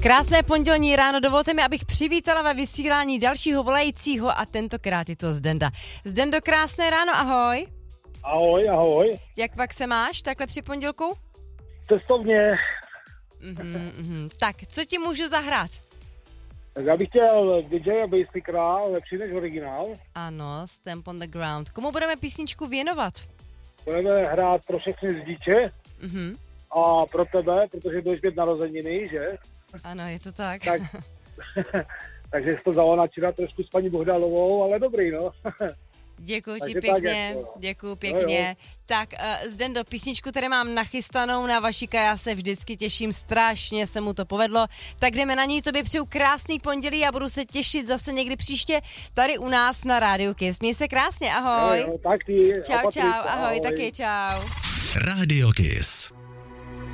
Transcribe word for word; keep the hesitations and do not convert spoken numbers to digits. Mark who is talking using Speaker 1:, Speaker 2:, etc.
Speaker 1: Krásné pondělní ráno, dovolte mi, abych přivítala ve vysílání dalšího volajícího a tentokrát je to Zdenda. Zdendo, krásné ráno, ahoj.
Speaker 2: Ahoj, ahoj.
Speaker 1: Jak pak se máš takhle při pondělku?
Speaker 2: Cestovně.
Speaker 1: Mm-hmm, mm-hmm. Tak, co ti můžu zahrát?
Speaker 2: Tak já bych chtěl D J a Basicra, lepší než originál.
Speaker 1: Ano, Stamp on the Ground. Komu budeme písničku věnovat?
Speaker 2: Budeme hrát pro všechny zdiče
Speaker 1: Mm-hmm.
Speaker 2: a pro tebe, protože budeš mít narozeniny, že?
Speaker 1: Ano, je to tak.
Speaker 2: tak takže jsi to dalo načínat trošku s paní Bohdalovou, ale dobrý, no.
Speaker 1: Děkuji ti
Speaker 2: Takže
Speaker 1: pěkně,
Speaker 2: tak, jako.
Speaker 1: děkuji pěkně.
Speaker 2: Jo, jo.
Speaker 1: Tak uh, Zdendo, písničku tady mám nachystanou na Vašika, já se vždycky těším, strašně se mu to povedlo. Tak jdeme na ní, tobě přeju krásný pondělí a budu se těšit zase někdy příště tady u nás na Rádiu Kiss. Měj se krásně, ahoj.
Speaker 2: Jo, jo, tak ty,
Speaker 1: čau,
Speaker 2: opatruj
Speaker 1: čau,
Speaker 2: se,
Speaker 1: ahoj,
Speaker 2: ahoj,
Speaker 1: taky čau.
Speaker 3: Rádio Kiss.